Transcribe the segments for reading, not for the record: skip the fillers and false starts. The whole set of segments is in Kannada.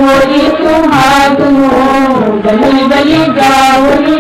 गोरी सुहाग हो गली गली गावली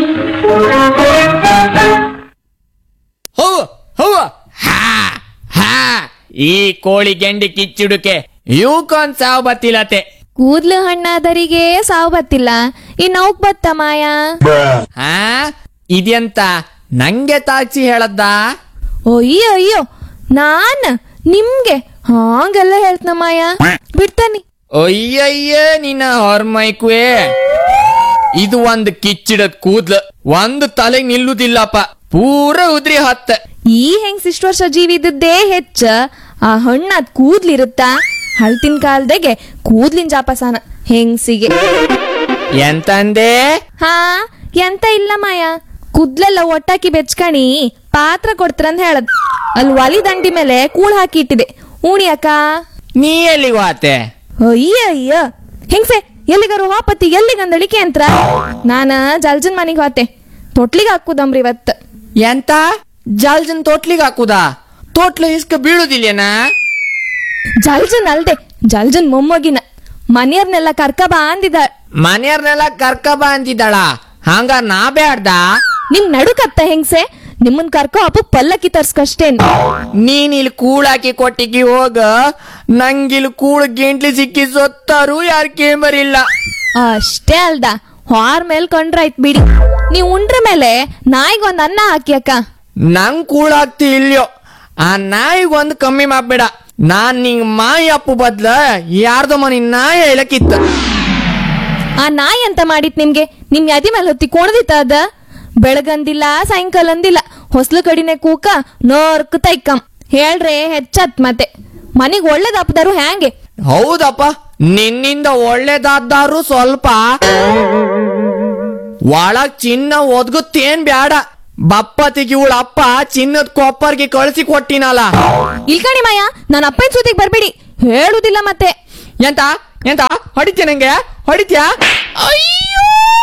ಹೋ ಹೋ ಹಾ ಹಾ ಈ ಕೋಳಿ ಗೆಂಡಿ ಕಿಚ್ಚುಡುಕೆ ಇವಕ್ಕೊಂದ್ ಸಾವು ಬತ್ತಿಲತೆ. ಕೂದ್ಲು ಹಣ್ಣಾದರಿಗೆ ಸಾವು ಬತ್ತಿಲ್ಲ ಇನ್ನೌಕ್ ಬತ್ತ ಮಾಯ. ಹಾ ಇದೆಂತ ನಂಗೆ ತಾಚಿ ಹೇಳದ್ದ? ಅಯ್ಯೋ ಅಯ್ಯೋ ನಾನ್ ನಿಮ್ಗೆ ಹಾಂಗೆಲ್ಲ ಹೇಳ್ತನ ಮಾಯ ಬಿಡ್ತಾನಿ. ಅಯ್ಯಯ್ಯ ನಿನ್ನ ಹೊರ್ಮೈಕುವೆ, ಇದು ಒಂದ್ ಕಿಚ್ಚಿಡದ್ ಕೂದ್ಲು ಒಂದು ತಲೆಗ್ ನಿಲ್ಲುದಿಲ್ಲಪ್ಪ, ಪೂರ ಉದ್ರಿ ಹತ್ತ. ಈ ಹೆಂಗ್ ಇಷ್ಟು ವರ್ಷ ಜೀವಿ ಇದ್ದದ್ದೇ ಹೆಚ್ಚ, ಆ ಹಣ್ಣಾದ್ ಕೂದ್ಲಿರುತ್ತ. ಹಳ್ತಿನ ಕಾಲದಾಗೆ ಕೂದ್ಲಿನ ಜಾಪಸಾನ ಹೆಂಗ್ಸಿಗೆ. ಎಂತಂದೆ? ಹಾ ಎಂತ ಇಲ್ಲ ಮಾಯ, ಕೂದ್ಲೆಲ್ಲ ಒಟ್ಟಾಕಿ ಬೆಚ್ಕಣಿ ಪಾತ್ರ ಕೊಡ್ತಾರಂತ ಹೇಳದ್. ಅಲ್ಲಿ ಒಲಿ ದಂಡಿ ಮೇಲೆ ಕೂಳ್ ಹಾಕಿ ಇಟ್ಟಿದೆ ಉಣಿಯಕ್ಕ. ನೀ ಎಲ್ಲಿಗೆ ಹೋತೆ? ಅಯ್ಯ ಅಯ್ಯ ಹೆಂಗ್ಸೆ ಎಲ್ಲಿಗಾರು ಹಾಪತಿ ಎಲ್ಲಿಗಂದಳಿಕೆ ಅಂತ ನಾನ ಜಲ್ಜನ್ ಮನಿಗ್ ಹೋತೆ. ತೊಟ್ಲಿಗೆ ಹಾಕುದಮ್ರಿ ಇವತ್. ಎಂತ ಜಲ್ಜನ್ ತೋಟ್ಲಿಗೆ ಹಾಕುದಾ? ತೋಟ್ಲ ಇಸ್ಕ ಬೀಳುದಿಲ್ಲೇನಾ? ಜಲ್ಜನ್ ಅಲ್ದೆ ಜಲ್ಜನ್ ಮೊಮ್ಮಗಿನ ಮನೆಯವ್ರನ್ನೆಲ್ಲ ಕರ್ಕ ಬಾ ಅಂದಿದ. ಮನೆಯವ್ರನ್ನೆಲ್ಲ ಕರ್ಕಬ ಅಂತಿದ್ದಾಳ, ಹಂಗ ನಾ ಬ್ಯಾಡ್ದ? ನಿಮ್ ನಡುಕತ್ತ ಹೆಂಗ್ಸೆ, ನಿಮ್ಮನ್ ಕರ್ಕೊ ಅಪ್ಪ ಪಲ್ಲಕ್ಕಿ ತರ್ಸ್ಕಷ್ಟೇನ್. ನೀನ್ ಇಲ್ಲಿ ಕೂಳಾಕಿ ಕೊಟ್ಟಿಗಿ ಹೋಗ, ನಂಗಿಲ್ ಕೂಳ್ ಗಿಂಟ್ಲಿ ಸಿಕ್ಕಿ ಸೊತ್ತಾರು ಯಾರ್ ಕೇಂಬರಿಲ್ಲ. ಅಷ್ಟೇ ಅಲ್ದ ಹಾರ್ ಮೇಲ್ ಕೊಂಡ್ರಾಯ್ತ್ ಬಿಡಿ. ನೀವ್ ಉಂಡ್ರ ಮೇಲೆ ನಾಯಿಗೊಂದ್ ಅನ್ನ ಹಾಕಿ ಅಕ್ಕ. ನಂಗ್ ಕೂಳಾಗ್ತಿ ಇಲ್ಯೋ, ಆ ನಾಯಿಗೊಂದ್ ಕಮ್ಮಿ ಮಾಡ್ಬೇಡ. ನಾನ್ ನಿಂಗ್ ಮಾಯಿ ಅಪ್ಪು ಬದ್ಲ ಯಾರ್ದೋ ಮನಿ ನಾಯಿ ಹೇಳಕ್ಕಿತ್ತ. ಆ ನಾಯಿ ಅಂತ ಮಾಡಿತ್ ನಿಮ್ಗೆ? ನಿಮ್ ಯಾದಿ ಮೇಲೆ ಹೊತ್ತಿ ಕೋಣದಿತ್ತ ಅದ? ಬೆಳಗಂದಿಲ್ಲ ಸಾಯಂಕಾಲ ಅಂದಿಲ್ಲ, ಹೊಸ್ಲು ಕಡಿನೆ ಕೂಕ ನೋರ್ಕ್ ತೈಕಂ ಹೇಳ್ರೆ ಹೆಚ್ಚತ್. ಮತ್ತೆ ಮನಿಗ್ ಒಳ್ಳೇದಪ್ಪದಾರು ಹ್ಯಾಂಗೆ? ಹೌದಪ್ಪ, ನಿನ್ನಿಂದ ಒಳ್ಳೇದಾದ್ದಾರು ಸ್ವಲ್ಪ. ಒಳಗ್ ಚಿನ್ನ ಒದ್ಗುತ್ತೇನ್ ಬ್ಯಾಡ, ಬಪ್ಪತಿಗೆ ಇವಳ ಅಪ್ಪ ಚಿನ್ನದ ಕೊಪ್ಪರ್ಗೆ ಕಳಿಸಿ ಕೊಟ್ಟಿನಲ್ಲ. ಇಲ್ಕಣಿ ಮಾಯ, ನನ್ನ ಅಪ್ಪನ ಸುದ್ದಿಗೆ ಬರ್ಬೇಡಿ, ಹೇಳುದಿಲ್ಲ ಮತ್ತೆ. ಎಂತ ಎಂತ ಹೊಡಿತ್ಯ? ನಂಗೆ ಹೊಡಿತ್ಯಾ? ಅಯ್ಯೋ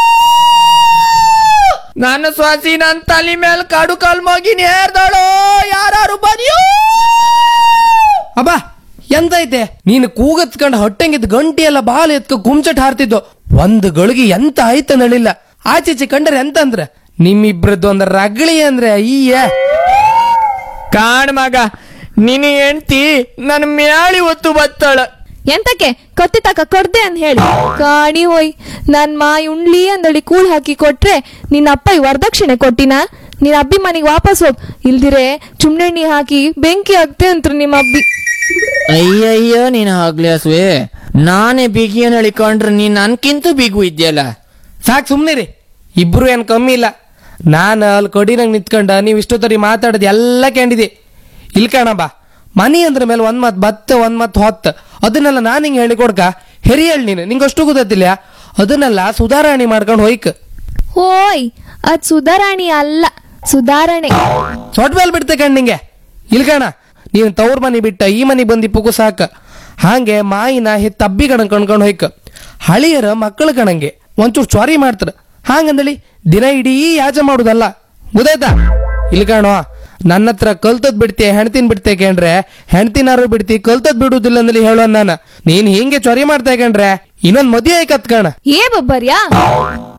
ನನ್ನ ಸ್ವಾಸಿ ನನ್ ತಲೆ ಮೇಲೆ ಕಾಡು ಕಾಲ್ ಮಗಿ ನೇರ್ದಳೋ, ಯಾರು ಬದಿಯೋ. ಅಬ್ಬ ಎಂತೈತೆ ನೀನು ಕೂಗತ್ಕಂಡ್ ಹೊಟ್ಟೆಂಗಿದ್ ಗಂಟಿ ಎಲ್ಲ ಬಾಲ್ ಎತ್ಕ ಗುಮ್ಚಟ್ ಹಾರ್ತಿದ್ದು. ಒಂದ್ ಗಳಿಗೆ ಎಂತ ಆಯ್ತ ನಳಿಲ್ಲ. ಆಚೀಚೆ ಕಂಡ್ರೆ ಎಂತ ಅಂದ್ರೆ ನಿಮ್ಮಿಬ್ರದ್ದು ಒಂದ್ ರಗಳಿ ಅಂದ್ರೆ ಅಯ್ಯ. ಕಾಣ್ ಮಗ, ನಿನ್ನ ಹೆಂಡ್ತಿ ನನ್ ಮ್ಯಾಳಿ ಒತ್ತು ಬತ್ತಾಳ. ಎಂತಕ್ಕೆ ಕತ್ತಿ ತಕ ಕೊಡ್ದೆ ಅಂತ ಹೇಳಿ ಕಾಣಿ ಹೋಯ್. ನನ್ ಮಾಯಿ ಉಣ್ಲಿ ಅಂದಳಿ ಕೂಳ್ ಹಾಕಿ ಕೊಟ್ರೆ ನಿನ್ನ ಅಪ್ಪ ವರದಕ್ಷಿಣೆ ಕೊಟ್ಟಿನ? ನಿನ್ನ ಅಬ್ಬಿ ಮನೆಗೆ ವಾಪಸ್ ಹೋಗ್, ಇಲ್ದಿರೆ ಚುಮ್ನೆಣ್ಣಿ ಹಾಕಿ ಬೆಂಕಿ ಹಾಕ್ತೆ ಅಂತ್ರು ನಿಮ್ಮ ಅಬ್ಬಿ. ಅಯ್ಯಯ್ಯೋ ನೀನ್ ಆಗ್ಲೇಸ್ವೆ, ನಾನೇ ಬಿಗಿಯನ್ ಹೇಳಿಕೊಂಡ್ರೆ ನೀನ್ ನನ್ಕಿಂತ ಬಿಗು ಇದ್ಯಲ್ಲ. ಸಾಕ್ ಸುಮ್ನಿರಿ, ಇಬ್ರು ಏನ್ ಕಮ್ಮಿ ಇಲ್ಲ. ನಾನು ಅಲ್ಲಿ ಕೊಡಿನಂಗ್ ನಿಂತ್ಕೊಂಡ ನೀವ್ ಇಷ್ಟೊತ್ತರಿ ಮಾತಾಡೋದು ಎಲ್ಲ ಕೇಳಿದೆ. ಇಲ್ ಕಣಬ, ಮನಿ ಅಂದ್ರ ಮೇಲೆ ಒಂದ್ ಮತ್ ಬತ್ತ ಒಂದ್ ಮತ್ ಹೊತ್ತ, ಅದನ್ನೆಲ್ಲ ನಾನ್ ಹಿಂಗ್ ಹೇಳಿ ಕೊಡ್ಕ ಹೆರಿ ಹೇಳಿ ನೀನು, ನಿಂಗಷ್ಟು ಗೊತ್ತಿಲ್ಲ. ಅದನ್ನೆಲ್ಲ ಸುಧಾರಣೆ ಮಾಡ್ಕೊಂಡು ಹೋಯ್ಕ. ಹೋಯ್ ಅದ್ ಸುಧಾರಾಣಿ ಅಲ್ಲ, ಸುಧಾರಣೆ. ಸೊಟ್ ಮೇಲೆ ಬಿಡ್ತೆ ಕಣ್ ನಿಂಗೆ. ಇಲ್ಕಣ, ನೀನ್ ತವ್ರ ಮನಿ ಬಿಟ್ಟ ಈ ಮನಿ ಬಂದಿ ಪುಗು ಸಾಕ. ಹಾಗೆ ಮಾಯಿನ ತಬ್ಬಿ ಕಣಂಗ್ ಕಣ್ಕೊಂಡ್ ಹೋಯ್ಕ. ಹಳಿಯರ ಮಕ್ಕಳು ಕಣಂಗೆ ಒಂಚೂರು ಚ್ವಾರಿ ಮಾಡ್ತಾರ, ಹಾಗಂದಳಿ ದಿನ ಇಡೀ ಯಾಜ ಮಾಡುದಲ್ಲ, ಗೊತ್ತಾಯ್ತಾ? ಇಲ್ಕಣೋ, ನನ್ನ ಹತ್ರ ಕಲ್ತದ್ ಬಿಡ್ತಿ ಹೆಣ್ತಿನ್ ಬಿಡ್ತೆ ಕೇಂಡ್ರೆ ಹೆಣ್ತಿನಾರು ಬಿಡ್ತಿ, ಕಲ್ತದ್ ಬಿಡುದಿಲ್ಲ ಅಂದಲಿ ಹೇಳೋ ನಾನು. ನೀನ್ ಹಿಂಗೆ ಚ್ವಾರಿ ಮಾಡ್ತಾ ಕಂಡ್ರೆ ಇನ್ನೊಂದ್ ಮದುವೆ ಆಯ್ಕತ್ ಕಣ. ಏ ಬಬ್ಬರ್ಯಾ